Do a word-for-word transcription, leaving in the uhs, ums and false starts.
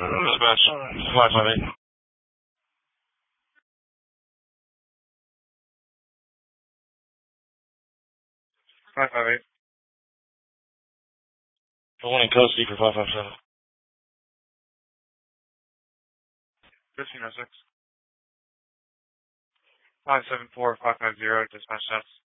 Dispatch. five five eight. five five eight. The one in Coastie for five five seven. fifteen oh six. five seven four five five zero, dispatch stats.